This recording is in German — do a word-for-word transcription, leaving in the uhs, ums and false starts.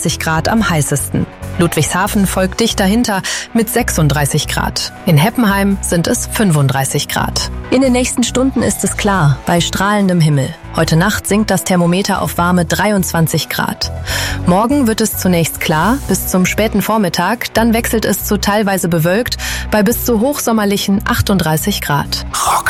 dreiunddreißig Grad am heißesten. Ludwigshafen folgt dicht dahinter mit sechsunddreißig Grad. In Heppenheim sind es fünfunddreißig Grad. In den nächsten Stunden ist es klar, bei strahlendem Himmel. Heute Nacht sinkt das Thermometer auf warme dreiundzwanzig Grad. Morgen wird es zunächst klar, bis zum späten Vormittag, dann wechselt es zu teilweise bewölkt bei bis zu hochsommerlichen achtunddreißig Grad.